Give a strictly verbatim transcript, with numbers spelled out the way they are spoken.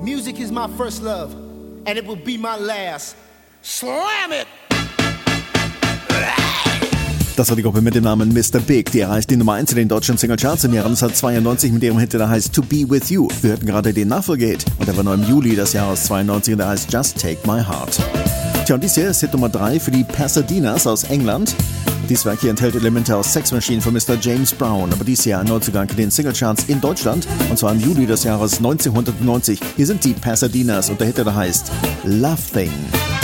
Music is my first love, and it will be my last. Slam it! Das war die Gruppe mit dem Namen Mister Big. Die erreicht die Nummer eins in den deutschen Singlecharts im Jahr neunzehnhundertzweiundneunzig mit ihrem Hit, der heißt To Be With You. Wir hörten gerade den Nachfolgehit und der war nur im Juli des Jahres zweiundneunzig und der heißt Just Take My Heart. Tja, und dies hier ist Hit Nummer drei für die Pasadenas aus England. Dies Werk hier enthält Elemente aus Sex Machine von Mister James Brown, aber dies Jahr ein Neuzugang in den Singlecharts in Deutschland und zwar im Juli des Jahres neunzehnhundertneunzig. Hier sind die Pasadenas und der Hit, der heißt Love Thing.